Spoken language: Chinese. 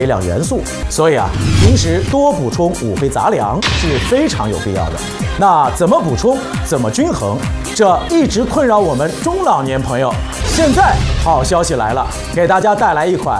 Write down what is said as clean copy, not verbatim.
微量元素，所以啊，平时多补充五肥杂粮是非常有必要的。那怎么补充，怎么均衡，这一直困扰我们中老年朋友。现在好消息来了，给大家带来一款